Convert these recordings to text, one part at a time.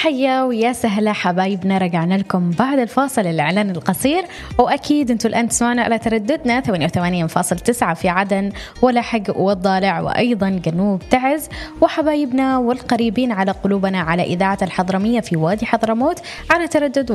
حيا ويا سهلا حبايبنا، رجعنا لكم بعد الفاصل الإعلان القصير. وأكيد أنتوا الآن تسمعنا على ترددنا 88.9 في عدن ولحق والضالع وأيضا جنوب تعز، وحبايبنا والقريبين على قلوبنا على إذاعة الحضرمية في وادي حضرموت على تردد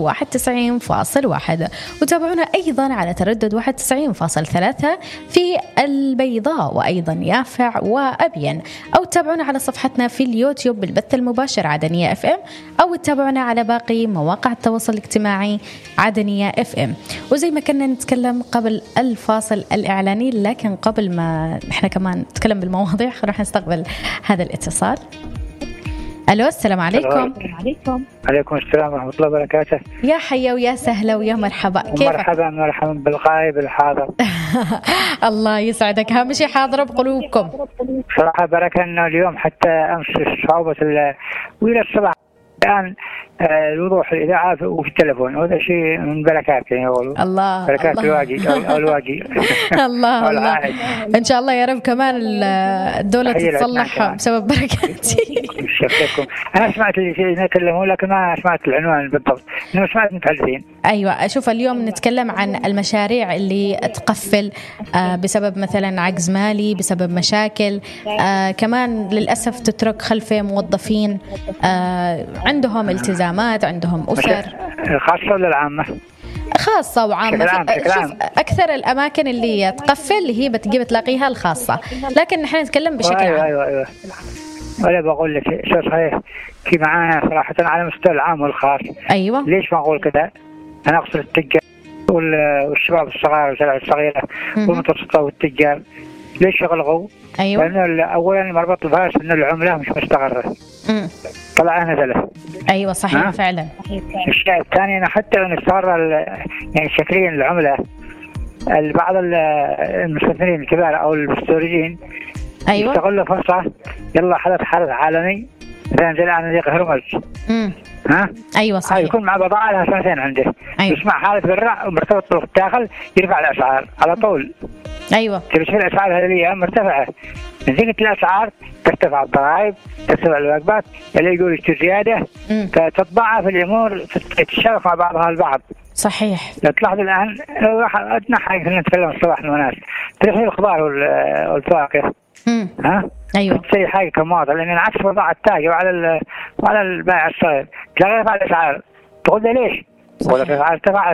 91.1، وتابعونا أيضا على تردد 91.3 في البيضاء وأيضا يافع وأبين، أو تابعونا على صفحتنا في اليوتيوب بالبث المباشر عدنية FM، أو تتابعونا على باقي مواقع التواصل الاجتماعي عدنية FM. وزي ما كنا نتكلم قبل الفاصل الإعلاني، لكن قبل ما نحن كمان نتكلم بالمواضيع راح نستقبل هذا الاتصال. ألو، السلام عليكم. عليكم السلام ورحمة الله وبركاته. يا حيا ويا سهلا ويا مرحبا. مرحبا بالغايب الحاضر. الله يسعدك، أهم شيء حاضر بقلوبكم. صراحة بركة إنه اليوم حتى أمس صعوبة وإلى الصباح الآن الوضوح الإذاعة وفي التلفون، وهذا شيء من بركات يعني يقولوا. الله بركات الواجي أو الواجي. الله إن شاء الله يا رب. كمان الدولة تتصلح بسبب بركاتي. شكركم. أنا سمعت اللي يتكلمون لكن ما سمعت العنوان بالضبط، إنه سمعت متحدثين. أيوة، أشوف اليوم نتكلم عن المشاريع اللي تقفل بسبب مثلا عجز مالي، بسبب مشاكل، كمان للأسف تترك خلفه موظفين عندهم التزامات، عندهم أسر. خاصة ولا العامة؟ خاصة وعامة. شوف أكثر الأماكن اللي تقفل اللي هي بتلاقيها الخاصة، لكن نحن نتكلم بشكل عام. أيوة. ولا بقول لك شو صحيح كي معانا صراحة على مستوى العام والخاص. أيوة. ليش ما أقول كذا؟ أنا أقصد التجار والشباب الصغار والشباب الصغيرة والمتوسطة والتجار. ليش يغلقوا؟ أيوة. لأنه أولا مربط الفاس إنه العملة مش مستقرة. طلع نزله. أيوة صحيح فعلا. الشيء الثاني أنا حتى لو استقر يعني شكليا العملة، بعض المستثمرين الكبار أو المستوردين أيوة يستغلوا فرصة. يلا حدث عالمي مثلا زي الآن ذيك هرمز. أيوة صحيح. يكون مع بضاعة لها سنتين عنده. أيوة. يسمع حالة برع ومرتبط بالداخل يرفع الأسعار على طول. أيوة. تبي الأسعار هذه مرتفعة، نتيجة الأسعار ترتفع الضرائب، ترتفع الوجبات، اللي يقول يشتري زيادة، فتتضاعف الأمور، تتشابك مع بعضها البعض. صحيح. لو تلاحظ الآن أدنى حاجة خلينا نتكلم الصباح وناس ترحيل الخضار والفواكه. أيوة. تسوي حاجة كمواطن، لأن عكس وضع التاجر وعلى البائع الصغير تلاقي رفع الأسعار. تقول له ليش؟ ولا الأسعار ارتفعت،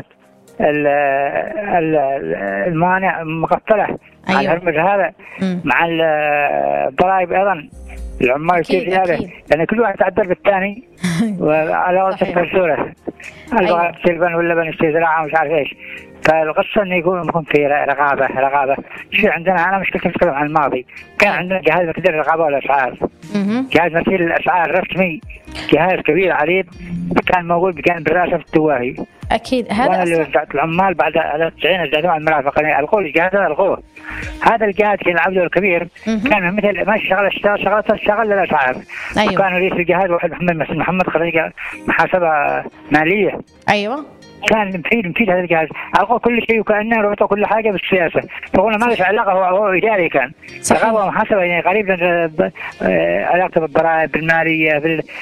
الموانع مقفلة. أيوة. على الهرمز هذا مع الضرائب أيضا العمال كثير زيادة، لأن كل واحد تعدل بالثاني وعلى وضع الفلسورة. البغاء السلبان واللبن يشتري زراعة ومش عارف إيش. فالقصة إنه يكون في رقابة. شيء عندنا أنا مشكلة نتكلم عن الماضي، كان عندنا جهاز مثير الرقابة والأسعار. جهاز مثير الأسعار رسمي، جهاز كبير عريض كان موجود، كان بالرئاسة في التواهي. أكيد. هذا وأنا اللي وزعت العمال بعد 90 أجازوا عن المرافق، يعني ألغوا الجهاز هذا ألغوه. هذا الجهاز كان العبد الكبير كان مثل ما شغل للأسعار. أيوة. وكان رئيس الجهاز واحد محمد خريج محاسبة مالية. أيوة. كان مفيد هذا الجهاز. ألغوا كل شيء وكأنه ربطوا كل حاجة بالسياسة. فقلنا ما ليش علاقة، هو إداري كان. رقابة ومحاسبة يعني قريب علاقته بالضرائب بالمالية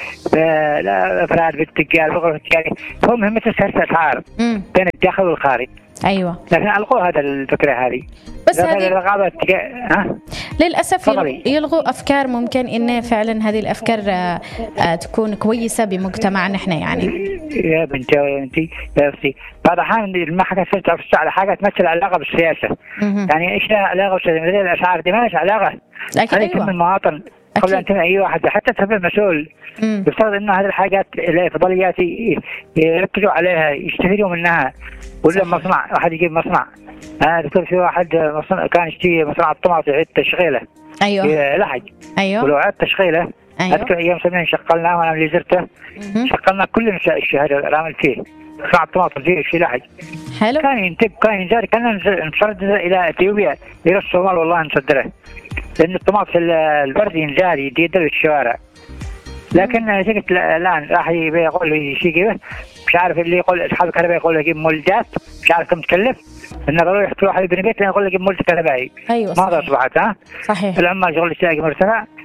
بالأفراد بالتجار بالغرف التجارية. هو مهمة سياسة الأسعار بين الداخل والخارج. أيوة. لكن ألغوا هذا الفكرة هذه. بس هذه الرقابة للأسف يلغوا أفكار ممكن إن فعلا هذه الأفكار تكون كويسة بمجتمعنا إحنا يعني. يا بنتي يا أختي، بعض الأحيان ما حكى سرت على حاجة تمثل علاقة بالسياسة. يعني إيش لها علاقة بالسياسة؟ الأسعار دي ما لها علاقة. هذه أيوة. من المواطن قبل أن تنهي أي واحد حتى تفهم مسؤول. يفترض إنه هذه الحاجات الفضليات يركزوا عليها يستفيدوا منها. ولا مصنع واحد يجيب مصنع، دكتور في واحد مصنع كان يشتري مصنع الطماطم يعيد تشغيله. أيوة. لحج. أيوة. ولو عاد تشغيله. أيوة. أذكر أيام سنين شغلنا وأنا اللي زرته. شغلنا كل نساء الشهر العمل فيه مصنع الطماطم في لحج. حلو. كان ينتج كان ينزل كنا نصدر إلى إثيوبيا إلى الصومال والله نصدره، لأن الطماطم البرد ينزل يدير الشوارع. لكن جيت الآن راح يقول لي شيء مش عارف اللي يقول أصحاب الكهرباء يقول لك مولدات مش عارف كم تكلف، إن ضروري يحطوا واحد يبني بيت يقول لك مولد كهربائي. أيوة ماذا أصبحت صحيح. العمال شغل الشاقي مرتفع،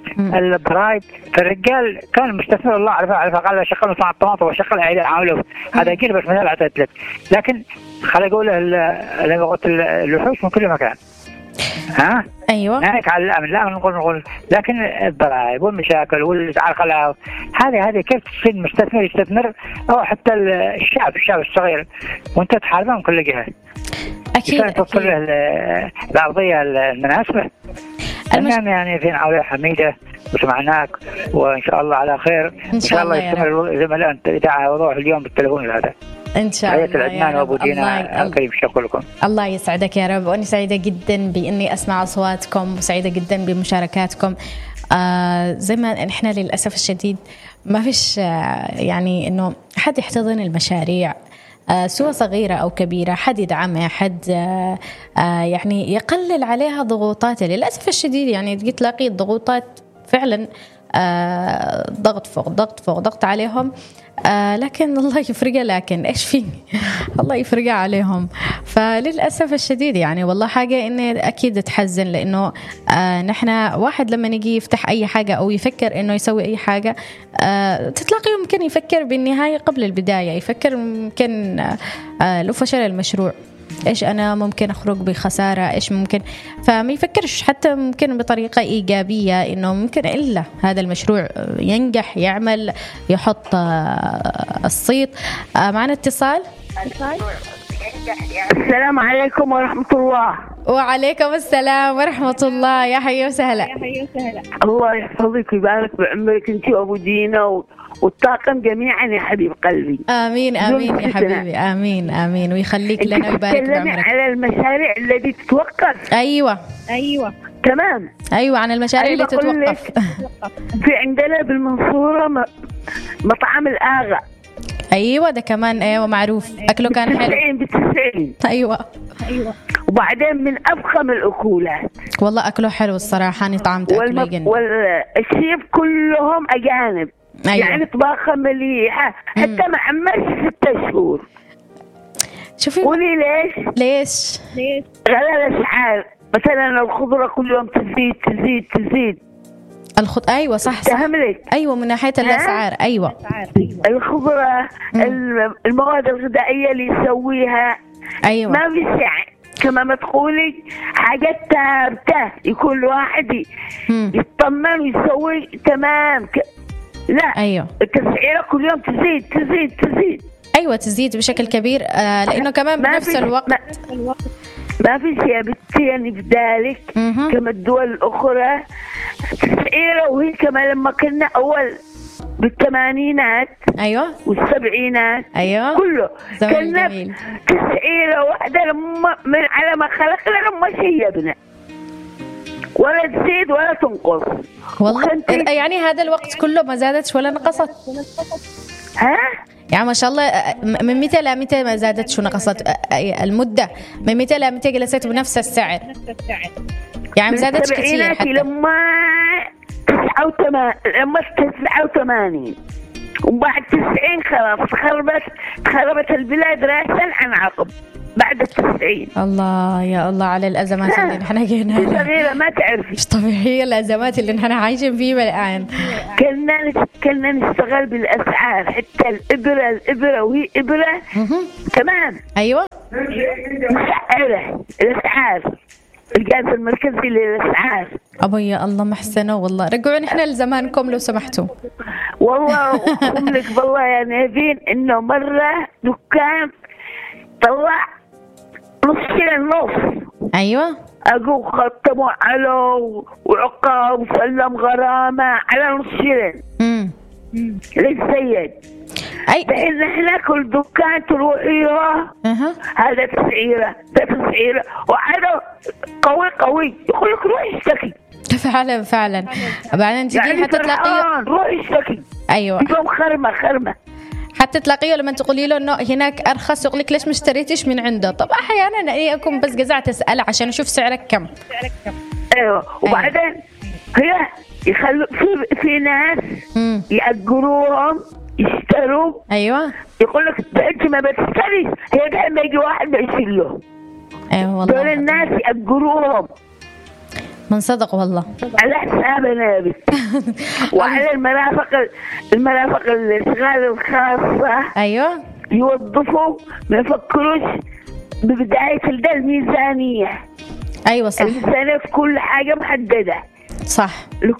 الضرائب. فالرجال كان مستثمر الله عرفه قال شغلوا صناعة الطماطم وشغل عيله عامله هذا كده بس مثال اعطيت لك. لكن خلي اقول لغه اللحوش من كل مكان. ها ايوه نحكي على الامن لا نقول لكن الضرائب والمشاكل والاسعار خلاها هذه كيف تصير مستثمر يستثمر او حتى الشعب الصغير وانت تحاربه من كل جهه. اكيد توصل له الارضيه المناسبه. يعني في عودة حميده وسمعناك وان شاء الله على خير. ان شاء الله يستمر زملاء اذاعه وضوح اليوم بالتليفون هذا ان شاء الله. العدنان وابو دينا كريم شكرا لكم. الله يسعدك يا رب. وانا سعيده جدا باني اسمع اصواتكم وسعيده جدا بمشاركاتكم. زي ما نحن للاسف الشديد ما فيش يعني انه حد يحتضن المشاريع سواء صغيرة أو كبيرة، حد يدعمها، حد يعني يقلل عليها ضغوطاتها. للأسف الشديد يعني تلاقي الضغوطات فعلا ضغط فوق ضغط فوق ضغط عليهم، لكن الله يفرقها. لكن إيش فيه الله يفرقها عليهم. فللأسف الشديد يعني والله حاجة إني أكيد تحزن، لأنه نحن واحد لما نيجي يفتح أي حاجة أو يفكر إنه يسوي أي حاجة تتلاقيه ممكن يفكر بالنهاية قبل البداية، يفكر ممكن لو فشل المشروع إيش أنا ممكن أخرج بخسارة، إيش ممكن، فما يفكرش حتى ممكن بطريقة إيجابية إنه ممكن إلا هذا المشروع ينجح، يعمل، يحط الصيت. معنا اتصال. السلام عليكم ورحمة الله. وعليكم السلام ورحمة الله. يا حي وسهلا. الله يحفظك ويبارك بعمرك انت وابو دينا والطاقم جميعا يا حبيب قلبي. آمين آمين يا حبيبي. آمين آمين ويخليك لنا ويبارك بعمرك. على المشاريع التي تتوقف. أيوة تمام. أيوة عن المشاريع اللي تتوقف. في عندنا بالمنصورة مطعم الآغا. أيوة ده كمان أيوة معروف أكله كان حلو. 90 أيوة. وبعدين من أفخم الأكولات والله أكله حلو الصراحة. أنا طعمت أكله يجنن. والشيف كلهم أجانب. أيوة. يعني طباخة مليحة حتى ما عملش 6 شهور. شوفي قولي ليش غلا الأسعار. مثلا الخضرة كل يوم تزيد أيوة صح أيوة من ناحية الأسعار. أيوة الخضرة المواد الغذائية اللي يسويها. أيوة ما في كما ما تقولي حاجات ثابتة يكون الواحد يطمن ويسوي تمام لا. أيوة التسعيرة كل يوم تزيد. أيوة تزيد بشكل كبير لأنه كمان بنفس الوقت ما في شيء يا بنتي يعني في ذلك كما الدول الأخرى تسعيرة. وهي كما لما كنا أول بالثمانينات أيوة والسبعينات أيوة كله كنا جميل. تسعيرة واحدة لما من على ما خلقنا لما شيبنا ولا تزيد ولا تنقص. والله يعني هذا الوقت كله ما زادتش ولا نقصت. ها يعني ما شاء الله من متى لمتى ما زادتش ونقصت المدة من متى لمتى جلست بنفس السعر يعني ما زادتش كثير حتى لما 89 وبعد 90 خلاص خربت البلاد رأسا عن عقب بعد 90. الله يا الله على الأزمات اللي نحن جينا صغيرة ما تعرفي مش طبيعية الأزمات اللي نحن عايشين فيها الآن. كنا نشتغل بالأسعار حتى الإبرة وهي إبرة تمام. أيوة مسعرة الأسعار الجهاز المركزي للأسعار. يا الله محسنة والله. رجعوا نحن لزمانكم لو سمحتوا. والله أقسم لك والله يا نبيل إنه مرة دكان طلع نص. أيوة أقول ختموا على وعقاب وسلم غرامة على نص شيلين للسيد. أي فإن إحنا كل دكان تروحيها هذا تسعيرة وهذا قوي يقول لك روح اشتكي. فعلا بعدين تجي حتى تلاقيه روح اشتكي. أيوة يبقى خرمة حتى تلاقيه لما تقولي له انه هناك ارخص يقول لك ليش ما اشتريتش من عنده. طب احيانا انا اكون بس جزعت اسال عشان اشوف سعرك كم. ايوه وبعدين هي يخلوا في ناس يأجروهم يشتروا. ايوه يقول لك انت ما بتشتري هي دائما يجي واحد بيشيل له. ايوه والله دول الناس يأجروهم من صدق والله. على حسابنا يا بنت. وعلى المرافق الاشغال الخاصة. ايوه. يوظفوا ما يفكروش ببداية الميزانية. ايوه صح. الميزانية في كل حاجة محددة. صح.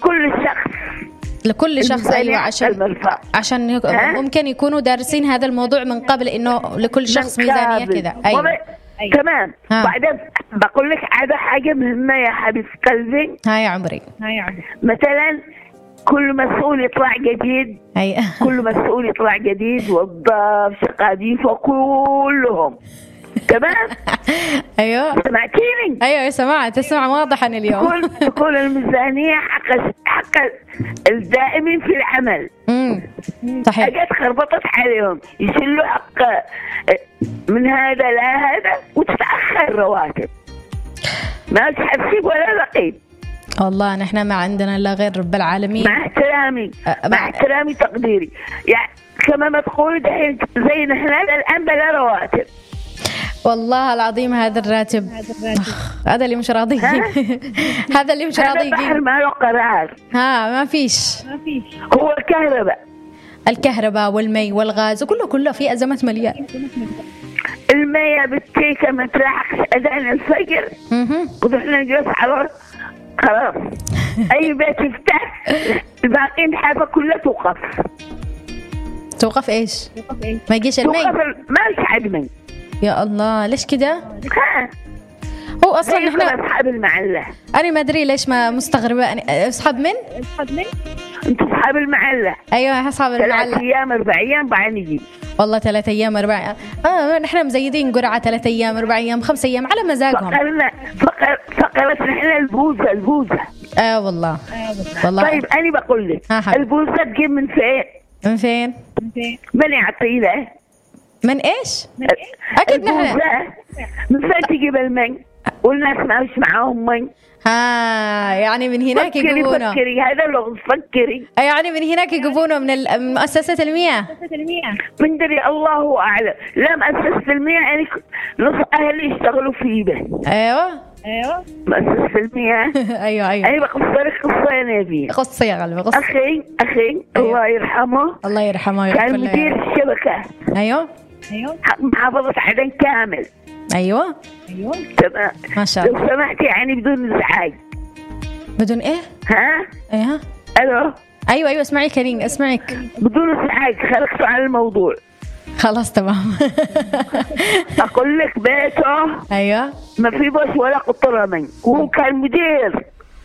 لكل شخص ايوه، عشان ممكن يكونوا دارسين هذا الموضوع من قبل، انه لكل شخص ميزانية كذا. ايوه تمام. بعدين بقول لك على حاجة مهمة يا حبيب قلبي. ها يا عمري. مثلا كل مسؤول يطلع جديد. كل مسؤول يطلع جديد، وظاف شقاديف وكلهم تمام. ايوه سمعتيني؟ ايوه سمعت، تسمع واضحا اليوم. كل الميزانية حق الدائمين في العمل. صحيح. حاجات خربطت عليهم، يشيلوا حق من هذا لا هذا، وتتأخر رواتب، ما تحسب ولا رقيب. والله نحن ما عندنا الا غير رب العالمين. مع احترامي تقديري، يعني كما ما تقول دحين زي نحن الآن بلا رواتب. والله العظيم هذا الراتب هذا اللي مش راضي. هذا اللي مش راضي. البحر ما له قرار. ما فيش. هو الكهرباء والمي والغاز وكله في أزمات مليان. المية بالتيكة ما تلاحقش أذان الفجر ونحن نجلس على خلاص. أي بيت يفتح الباقين حابة كلها توقف إيش؟ ما يجيش المي؟ ما يسعد مي. يا الله ليش كده؟ هو أصلا نحن أصحاب المعلة. أنا ما أدري ليش ما مستغربة. أصحاب من؟ أنت أصحاب المعلة. أيوة أصحاب المعلة. 3 أيام 4 أيام بعد نجي. والله 3 أيام 4 أيام. نحن مزيدين قرعة 3 أيام 4 أيام 5 أيام على مزاجهم. فقرت نحن البوزة. والله. طيب أنا بقول لك البوزة تجيب من فين؟ من يعطيله؟ من إيش؟ أكيد نحن. من فين تجيب المن؟ والناس ما مش معاهم من. يعني من هناك يجيبونه. فكري هذا لو فكري. يعني من هناك يجيبونه من مؤسسة المياه. من دري الله أعلم. لا مؤسسة المياه يعني نص أهلي يشتغلوا فيه به. أيوة مؤسسة المياه. أيوة أنا بقصرك قصة نبي. قصة يا غلبة قصة. أخي أيوة. الله يرحمه. الله يرحمه. كان مدير الشبكة. أيوة. محافظة عدن كامل. أيوة تمام. ما شاء الله. لو سمحتي يعني بدون إزعاج. بدون إيه؟ إيه ألو. أيوة اسمعي كريم أسمعك. بدون إزعاج خلقتوا على الموضوع. خلاص تمام. أقول لك بيته. أيوة. ما في بس ولا قطرة من، وهو كان مدير.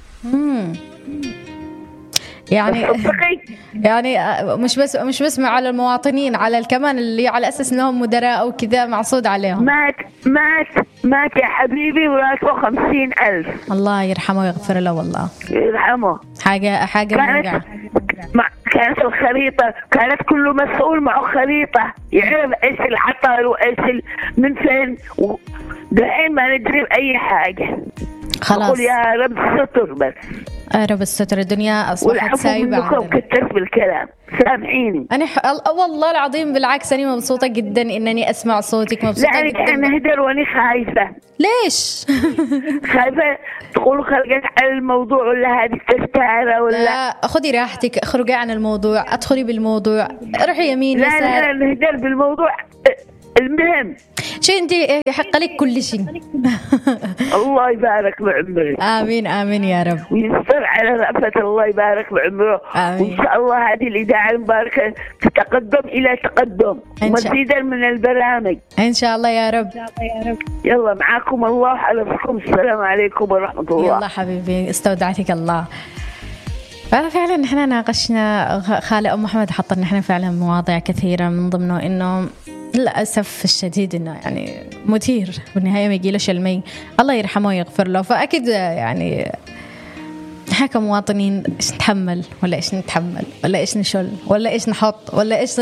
يعني مش بس على المواطنين، على كمان اللي على أساس إنهم مدراء أو كذا معصود عليهم. مات يا حبيبي وراتبه 50,000. الله يرحمه ويغفر له. والله يرحمه. حاجة موجعة. كانت الخريطة، كانت كل مسؤول معه خريطة يعرف إيش العطل وإيش من فين. دحين ما ندري بأي حاجة. خلاص. أقول يا رب الستر بس. رب الستر. الدنيا أصبحت سايبة عندنا. كترت بالكلام سامحيني. أنا والله العظيم بالعكس أنا مبسوطة جدا إنني أسمع صوتك. مبسوطة جدا. لا أنا أهدر وأنا خايفة. ليش؟ خايفة تقولوا خلقت على الموضوع ولا هذه تستاهل ولا. لا خذي راحتك، اخرجي عن الموضوع، ادخلي بالموضوع، روحي يمين يسار. لا نهدر بالموضوع. المهم شيء انت يحق لك كل شيء. الله يبارك بعمرك. آمين يا رب. ويستر على رأفة. الله يبارك بعمره. وإن شاء الله هذه الإذاعة المباركة تتقدم إلى تقدم مزيدا من البرامج إن شاء الله يا رب. يلا معكم الله وحلفكم. السلام عليكم ورحمة الله. يلا حبيبي استودعتك الله. فعلا نحن ناقشنا خالة أم محمد، حط نحن فعلا مواضيع كثيرة من ضمنه إنه للأسف الشديد إنه يعني مثير بالنهاية ما يجيلش المي. الله يرحمه ويغفر له. فأكيد يعني نحن كمواطنين إيش نتحمل ولا إيش نتحمل ولا إيش نشل ولا إيش نحط ولا إيش.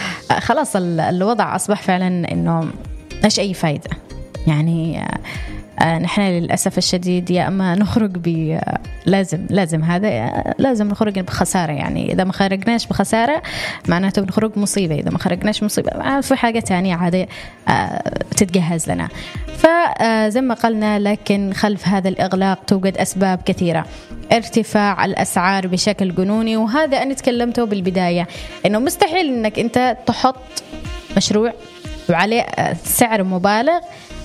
خلاص الوضع أصبح فعلا إنه إيش أي فايدة. يعني نحن للأسف الشديد يا أما نخرج لازم نخرج بخسارة. يعني إذا ما خرجناش بخسارة معناته بنخرج مصيبة، إذا ما خرجناش مصيبة في حاجة تانية عادة تتجهز لنا. فزي ما قلنا، لكن خلف هذا الإغلاق توجد أسباب كثيرة. ارتفاع الأسعار بشكل جنوني، وهذا أنا تكلمته بالبداية إنه مستحيل إنك أنت تحط مشروع وعليه سعر مبالغ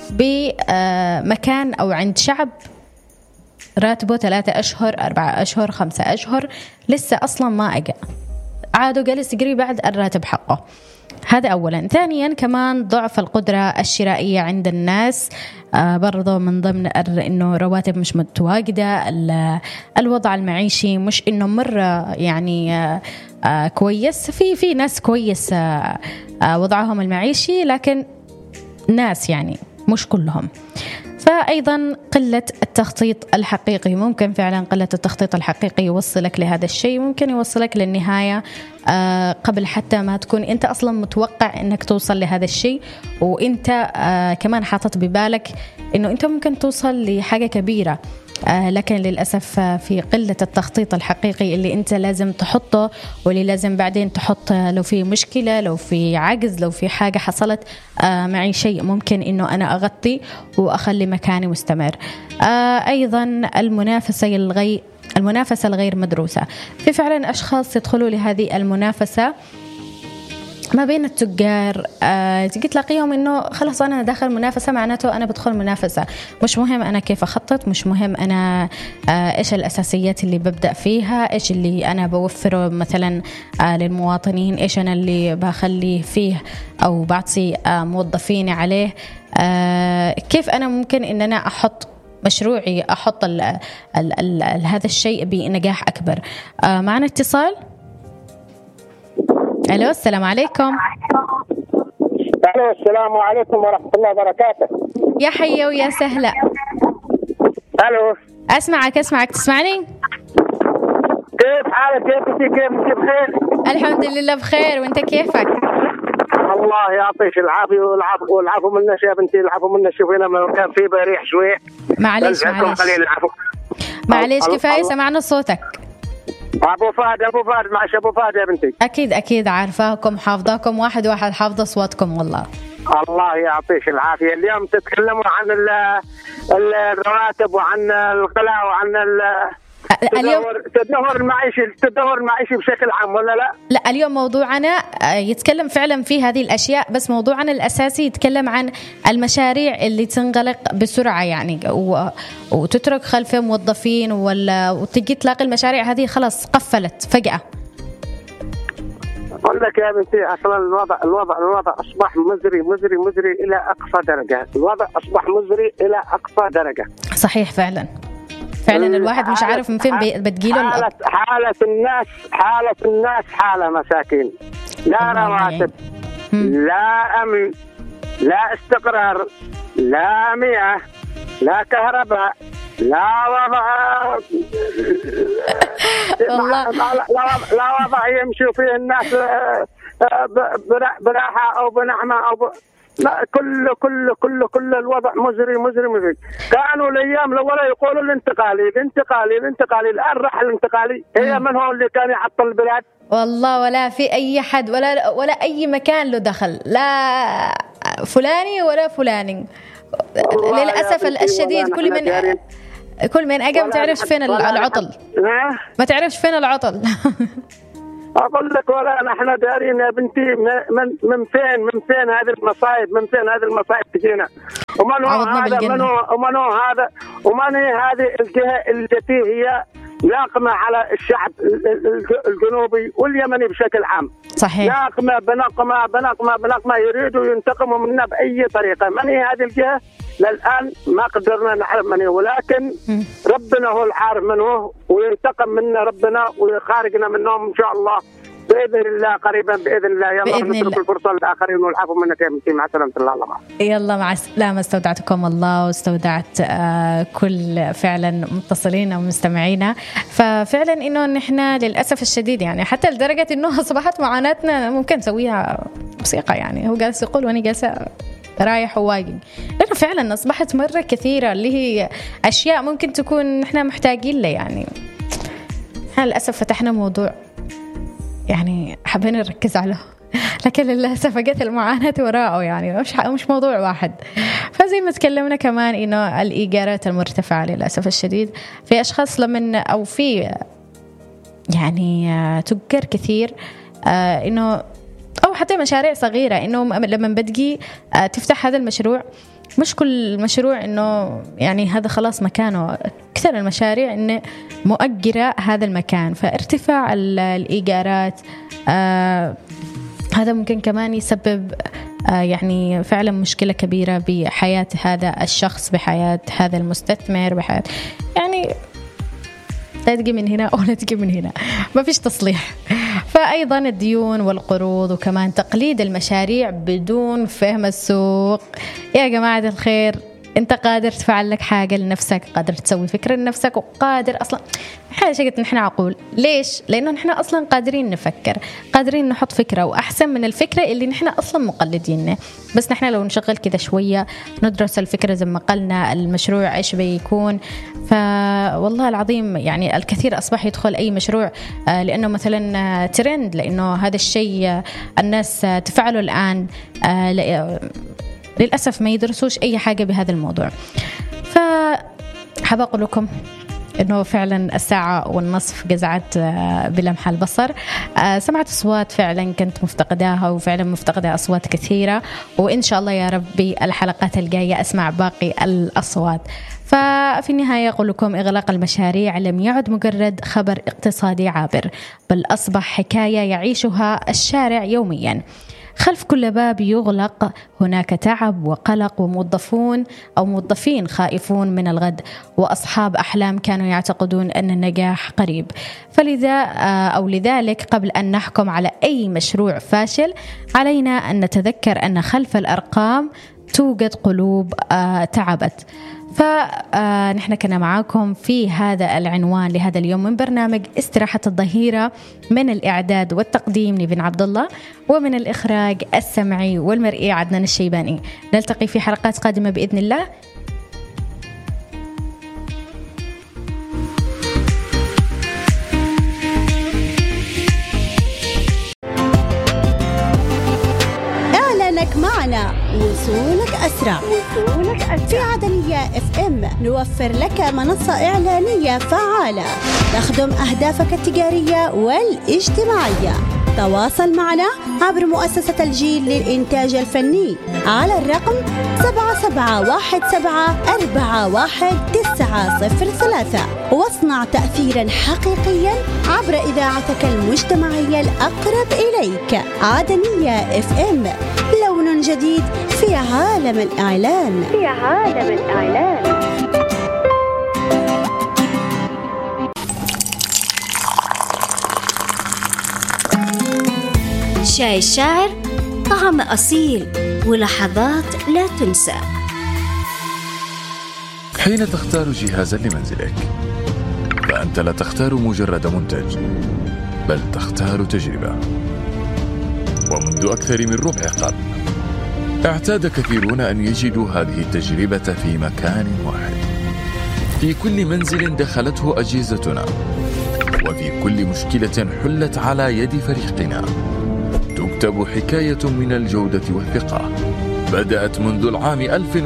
بمكان أو عند شعب راتبه 3 أشهر 4 أشهر 5 أشهر لسه أصلا ما أجا، عادوا جالس يجري بعد الراتب حقه. هذا أولا. ثانيا كمان ضعف القدرة الشرائية عند الناس، برضو من ضمن إنه رواتب مش متواجدة، الوضع المعيشي مش إنه مرة يعني كويس. في ناس كويس وضعهم المعيشي، لكن ناس يعني مش كلهم. فأيضا قلة التخطيط الحقيقي، ممكن فعلا قلة التخطيط الحقيقي يوصلك لهذا الشيء، ممكن يوصلك للنهاية قبل حتى ما تكون أنت أصلا متوقع أنك توصل لهذا الشيء، وأنت كمان حاطط ببالك أنه أنت ممكن توصل لحاجة كبيرة. لكن للأسف في قلة التخطيط الحقيقي اللي أنت لازم تحطه، واللي لازم بعدين تحط لو في مشكلة، لو في عجز، لو في حاجة حصلت معي شيء ممكن إنه أنا أغطي وأخلي مكاني مستمر. أيضا المنافسة الغير مدروسة. في فعلا أشخاص يدخلوا لهذه المنافسة ما بين التجار، تجي تلاقيهم إنه خلاص أنا داخل منافسة، معناته أنا بدخل منافسة، مش مهم أنا كيف أخطط، مش مهم أنا إيش الأساسيات اللي ببدأ فيها، إيش اللي أنا بوفره مثلا للمواطنين، إيش أنا اللي بخليه فيه أو بعطي موظفيني عليه، كيف أنا ممكن إن أنا أحط مشروعي، أحط هذا الشيء بنجاح أكبر. معنا اتصال. ألو، السلام عليكم. ألو، السلام عليكم ورحمة الله وبركاته. يا حيا ويا سهلا. ألو، أسمعك تسمعني؟ كيف حالك؟ كيف بخير؟ الحمد لله بخير، وانت كيفك؟ الله يعطيك العافية والعفو منا يا بنتي، العفو منا. شوفينا ما كان في بريح شوي، معليش كفاية سمعنا صوتك. أبو فهد معش أبو فهد يا بنتي. أكيد عارفاكم، حافظاكم واحد حافظ أصواتكم والله. الله يعطيك العافية. اليوم تتكلموا عن الرواتب وعن الغلاء وعن التدهور المعيشي بشكل عام، ولا لا اليوم موضوعنا يتكلم فعلا في هذه الأشياء، بس موضوعنا الأساسي يتكلم عن المشاريع اللي تنغلق بسرعة يعني وتترك خلفها موظفين، وتجي تلاقي المشاريع هذه خلاص قفلت فجأة. أقول لك يا بنتي، أصلا الوضع أصبح مزري إلى أقصى درجة. الوضع أصبح مزري إلى أقصى درجة. صحيح فعلا الواحد مش عارف من فين بتجيله حالة الناس حالة مساكين، لا رواتب، لا أمن، لا استقرار، لا مياه، لا كهرباء، لا وضع يمشي فيه الناس براحة أو بنعمة أو لا، كل الوضع مزري. كانوا الايام الاولى يقولوا الانتقالي، الان راح الانتقالي. هي من هو اللي كان يعطل البلاد؟ والله ولا في اي حد ولا اي مكان له دخل، لا فلاني ولا فلاني. للاسف الشديد كل من اجى ما تعرفش فين العطل، ما تعرفش فين العطل. أقول لك ولا نحن دارين يا بنتي من فين هذه المصايب تجينا. ومن هذه الجهة التي هي ناقمة على الشعب الجنوبي واليمني بشكل عام. صحيح. ناقمة بنقمة يريدوا ينتقموا منا بأي طريقة. من هي هذه الجهة؟ للآن ما قدرنا نعرف من هي، ولكن ربنا هو العارف من هو، وينتقم منا ربنا ويخارجنا منهم إن شاء الله بإذن الله قريبا بإذن الله. يلا نترك الفرصة للآخرين والعفو منك يا بنتي. مع سلامة الله معك. يلا مع السلامة. استودعتكم الله واستودعت كل فعلا متصلين ومستمعينا. ففعلا إنه نحن للأسف الشديد يعني حتى لدرجة إنه أصبحت معاناتنا ممكن نسويها موسيقى. يعني هو جالس يقول وأنا جالسة رايح وواجي. ترى فعلا أصبحت مرة كثيرة اللي هي أشياء ممكن تكون إحنا محتاجين له. يعني إحنا للأسف فتحنا موضوع يعني حابين نركز عليه، لكن للأسف جت المعاناة وراءه، يعني مش موضوع واحد. فزي ما تكلمنا كمان إنه الإيجارات المرتفعة للأسف الشديد في أشخاص لمن أو في يعني تجار كثير إنه أو حتى مشاريع صغيرة إنه لما بدقي تفتح هذا المشروع، مش كل مشروع إنه يعني هذا خلاص مكانه. كثير المشاريع إنه مؤجرة هذا المكان، فارتفاع الإيجارات هذا ممكن كمان يسبب يعني فعلا مشكلة كبيرة بحياة هذا الشخص، بحياة هذا المستثمر، بحياة يعني لا تجي من هنا أو لا تجي من هنا، ما فيش تصليح. فأيضا الديون والقروض وكمان تقليد المشاريع بدون فهم السوق. يا جماعة الخير، أنت قادر تفعل لك حاجة لنفسك، قادر تسوي فكرة لنفسك، وقادر أصلا حاجة شكت نحن عقول. ليش؟ لأنه نحن أصلا قادرين نفكر، قادرين نحط فكرة وأحسن من الفكرة اللي نحن أصلا مقلدينها. بس نحن لو نشغل كذا شوية ندرس الفكرة زي ما قلنا المشروع إيش بيكون. فوالله العظيم يعني الكثير أصبح يدخل أي مشروع لأنه مثلا ترند، لأنه هذا الشيء الناس تفعله الآن. للأسف ما يدرسوش أي حاجة بهذا الموضوع. فحاب أقول لكم إنه فعلا 1:30 جزعت بلمح البصر. سمعت أصوات فعلا كنت مفتقداها، وفعلا مفتقدة أصوات كثيرة، وإن شاء الله يا ربي الحلقات الجاية أسمع باقي الأصوات. ففي النهاية أقول لكم إغلاق المشاريع لم يعد مجرد خبر اقتصادي عابر، بل أصبح حكاية يعيشها الشارع يوميا. خلف كل باب يغلق هناك تعب وقلق، وموظفين خائفون من الغد، وأصحاب أحلام كانوا يعتقدون أن النجاح قريب. لذلك قبل أن نحكم على أي مشروع فاشل علينا أن نتذكر أن خلف الأرقام توجد قلوب تعبت. فنحن كنا معاكم في هذا العنوان لهذا اليوم من برنامج استراحة الظهيرة، من الإعداد والتقديم نيفين عبد الله، ومن الإخراج السمعي والمرئي عدنان الشيباني. نلتقي في حلقات قادمة بإذن الله. معنا وصولك أسرع. في عدنية FM نوفر لك منصة إعلانية فعالة تخدم أهدافك التجارية والاجتماعية. تواصل معنا عبر مؤسسة الجيل للإنتاج الفني على الرقم 7717411903 واصنع تأثيرا حقيقيا عبر إذاعتك المجتمعية الأقرب إليك. عدنية FM، لون جديد في عالم الإعلان. شاي الشاعر، طعم أصيل ولحظات لا تنسى. حين تختار جهازا لمنزلك فأنت لا تختار مجرد منتج، بل تختار تجربة. ومنذ أكثر من ربع قرن اعتاد كثيرون أن يجدوا هذه التجربة في مكان واحد. في كل منزل دخلته أجهزتنا، وفي كل مشكلة حلت على يد فريقنا تكتب حكاية من الجودة والثقة بدأت منذ العام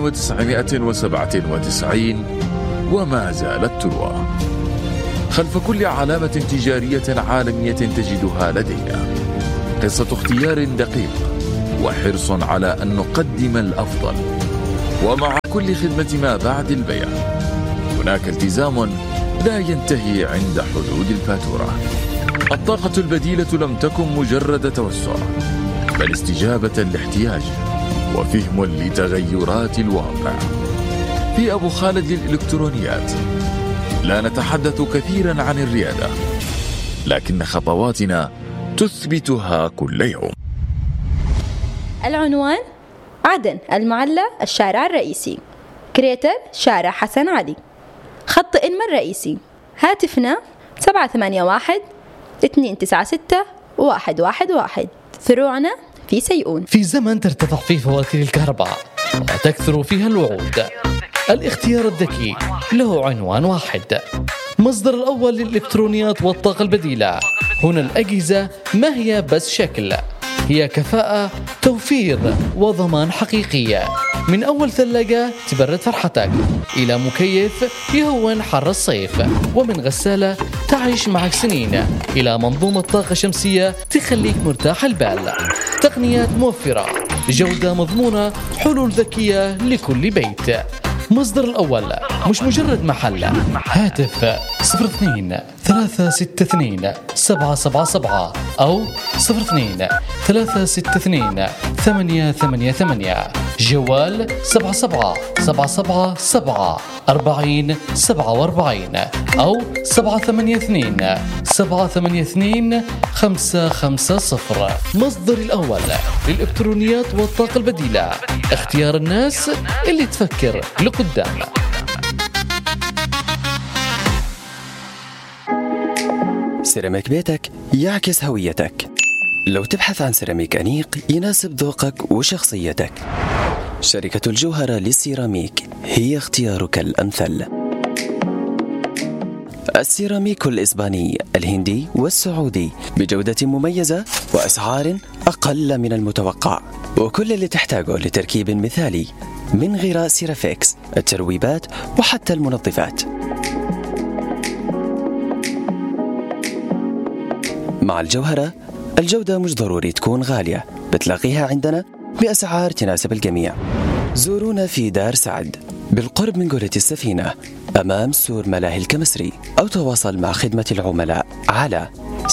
1997 وما زالت تروى. خلف كل علامة تجارية عالمية تجدها لدينا قصة اختيار دقيق وحرص على أن نقدم الأفضل. ومع كل خدمة ما بعد البيع هناك التزام لا ينتهي عند حدود الفاتورة. الطاقة البديلة لم تكن مجرد توسع، بل استجابة لاحتياج وفهم لتغيرات الواقع. في أبو خالد للإلكترونيات لا نتحدث كثيرا عن الريادة، لكن خطواتنا تثبتها كل يوم. العنوان: عدن، المعلى، الشارع الرئيسي. كريتر: شارع حسن علي. خط إنما الرئيسي. هاتفنا 781-296-111. فروعنا في سيئون. في زمن ترتفع فيه فواتير الكهرباء وتكثر فيها الوعود. الاختيار الذكي له عنوان واحد. مصدر الأول للإلكترونيات والطاقة البديلة. هنا الأجهزة ما هي بس شكل، هي كفاءة، توفير وضمان حقيقية. من أول ثلاجة تبرد فرحتك، إلى مكيف يهون حر الصيف، ومن غسالة تعيش معك سنين، إلى منظومة طاقة شمسية تخليك مرتاح البال. تقنيات موفرة، جودة مضمونة، حلول ذكية لكل بيت. مصدر الأول مش مجرد محل. هاتف 02-362-777 أو 02-362-888. جوال 77-77-7-40-47 أو 782-782-550. مصدر الأول للإلكترونيات والطاقة البديلة. اختيار الناس اللي تفكر لقدام. سيراميك بيتك يعكس هويتك. لو تبحث عن سيراميك أنيق يناسب ذوقك وشخصيتك، شركة الجوهرة للسيراميك هي اختيارك الأمثل. السيراميك الإسباني، الهندي والسعودي بجودة مميزة وأسعار أقل من المتوقع، وكل اللي تحتاجه لتركيب مثالي من غراء سيرافيكس، الترويبات وحتى المنظفات. مع الجوهرة الجودة مش ضروري تكون غالية، بتلاقيها عندنا بأسعار تناسب الجميع. زورونا في دار سعد بالقرب من قرية السفينة أمام سور ملاهي الكمسري، أو تواصل مع خدمة العملاء على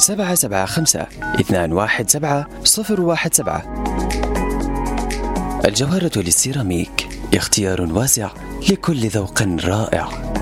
775-217-017. الجوهرة للسيراميك اختيار واسع لكل ذوق رائع.